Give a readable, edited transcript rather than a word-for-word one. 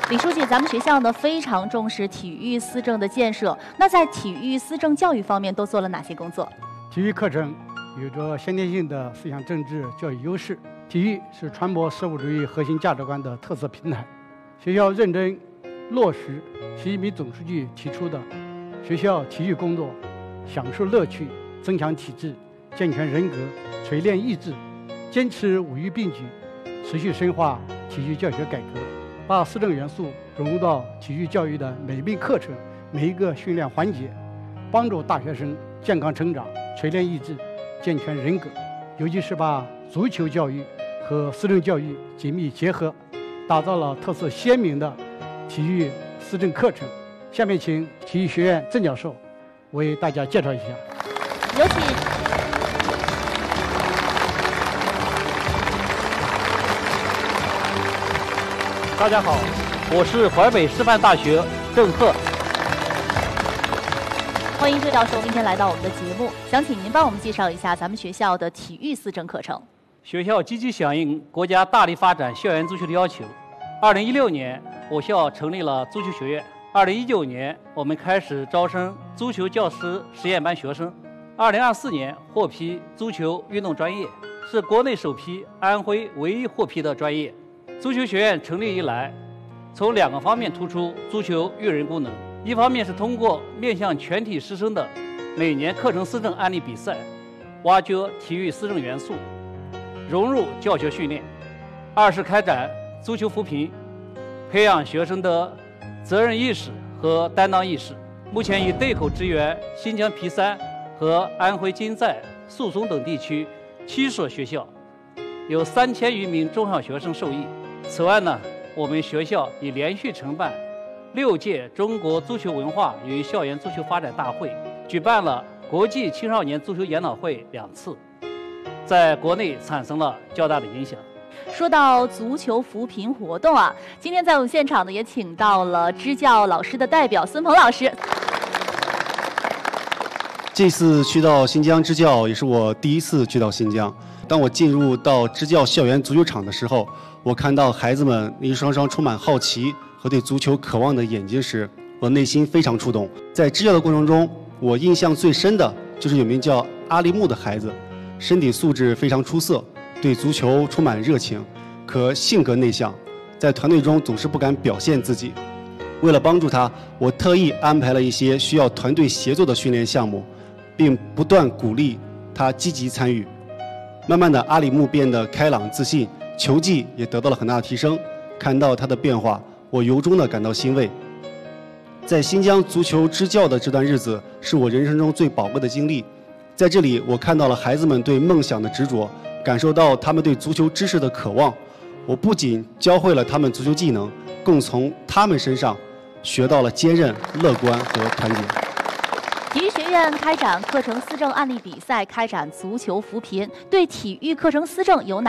李书记，咱们学校呢非常重视体育思政的建设。那在体育思政教育方面都做了哪些工作？ 体育课程有着先天性的思想政治教育优势，体育是传播社会主义核心价值观的特色平台。学校认真落实习近平总书记提出的学校体育工作享受乐趣、增强体质、健全人格、锤炼意志，坚持五育并举，持续深化体育教学改革，把思政元素融入到体育教育的每一门课程、每一个训练环节，帮助大学生健康成长、锤炼意志、健全人格。尤其是把足球教育和思政教育紧密结合，打造了特色鲜明的体育思政课程。下面请体育学院郑教授为大家介绍一下。 有请。 大家好，我是淮北师范大学郑鹤。 欢迎郑教授今天来到我们的节目，想请您帮我们介绍一下咱们学校的体育思政课程。 学校积极响应国家大力发展校园足球的要求。2016年，我校成立了足球学院。2019年，我们开始招生足球教师实验班学生。2024年获批足球运动专业，是国内首批、安徽唯一获批的专业。足球学院成立以来，从2个方面突出足球育人功能。一方面是通过面向全体师生的每年课程思政案例比赛，挖掘体育思政元素，融入教学训练；二是开展足球扶贫，培养学生的责任意识和担当意识。目前已对口支援新疆皮三和安徽金寨、肃松等地区7所学校，有3000余名中小学生受益。此外呢，我们学校已连续承办6届中国足球文化与校园足球发展大会，举办了国际青少年足球研讨会2次，在国内产生了较大的影响。 说到足球扶贫活动啊，今天在我们现场呢也请到了支教老师的代表孙鹏老师。 这次去到新疆支教也是我第一次去到新疆。当我进入到支教校园足球场的时候，我看到孩子们一双双充满好奇和对足球渴望的眼睛时，我内心非常触动。在支教的过程中，我印象最深的就是有名叫阿力木的孩子，身体素质非常出色，对足球充满热情，可性格内向，在团队中总是不敢表现自己。为了帮助他，我特意安排了一些需要团队协作的训练项目，并不断鼓励他积极参与。慢慢的，阿里木变得开朗自信，球技也得到了很大的提升。看到他的变化，我由衷的感到欣慰。在新疆足球支教的这段日子，是我人生中最宝贵的经历。在这里，我看到了孩子们对梦想的执着，感受到他们对足球知识的渴望。我不仅教会了他们足球技能，更从他们身上学到了坚韧、乐观和团结。 体育学院开展课程思政案例比赛，开展足球扶贫，对体育课程思政有哪